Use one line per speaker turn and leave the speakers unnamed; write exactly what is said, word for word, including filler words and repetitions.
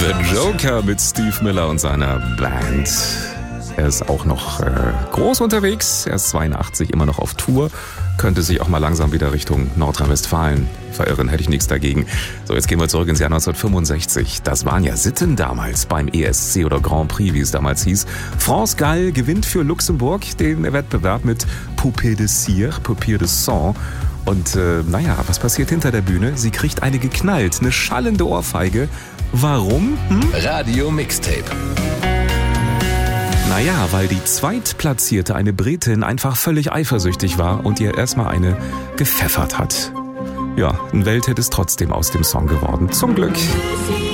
The Joker mit Steve Miller und seiner Band. Er ist auch noch äh, groß unterwegs, er ist zweiundachtzig, immer noch auf Tour. Könnte sich auch mal langsam wieder Richtung Nordrhein-Westfalen verirren, hätte ich nichts dagegen. So, jetzt gehen wir zurück ins Jahr neunzehnhundertfünfundsechzig. Das waren ja Sitten damals beim E S C oder Grand Prix, wie es damals hieß. France Gall gewinnt für Luxemburg den Wettbewerb mit Poupée de Cire, Poupée de Sang. Und äh, naja, was passiert hinter der Bühne? Sie kriegt eine geknallt, eine schallende Ohrfeige. Warum? Hm?
Radio Mixtape.
Naja, weil die Zweitplatzierte, eine Britin, einfach völlig eifersüchtig war und ihr erstmal eine gepfeffert hat. Ja, ein Welthit ist trotzdem aus dem Song geworden. Zum Glück.